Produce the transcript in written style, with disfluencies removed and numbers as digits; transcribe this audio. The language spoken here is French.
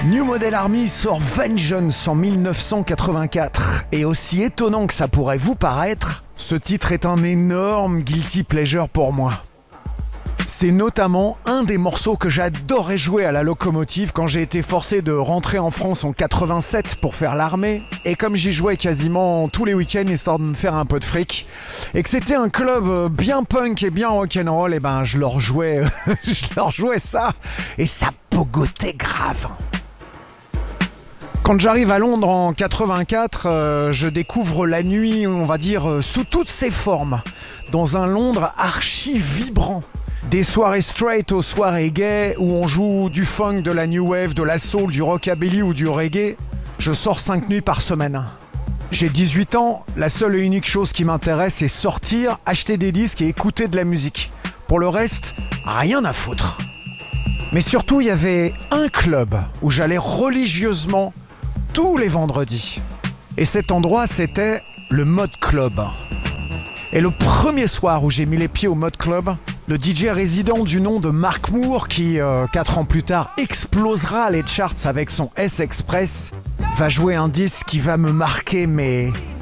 New Model Army sort Vengeance en 1984. Et aussi étonnant que ça pourrait vous paraître, ce titre est un énorme guilty pleasure pour moi. C'est notamment un des morceaux que j'adorais jouer à la locomotive quand j'ai été forcé de rentrer en France en 87 pour faire l'armée. Et comme j'y jouais quasiment tous les week-ends histoire de me faire un peu de fric, et que c'était un club bien punk et bien rock'n'roll, et ben je leur jouais ça, et ça pogotait grave. Quand j'arrive à Londres en 84, je découvre la nuit, on va dire, sous toutes ses formes, dans un Londres archi vibrant. Des soirées straight aux soirées gays où on joue du funk, de la new wave, de la soul, du rockabilly ou du reggae. Je sors 5 nuits par semaine. J'ai 18 ans, la seule et unique chose qui m'intéresse c'est sortir, acheter des disques et écouter de la musique. Pour le reste, rien à foutre. Mais surtout, il y avait un club où j'allais religieusement tous les vendredis. Et cet endroit, c'était le Mod Club. Et le premier soir où j'ai mis les pieds au Mod Club, le DJ résident du nom de Mark Moore, qui 4 ans plus tard explosera les charts avec son S-Express, va jouer un disque qui va me marquer mais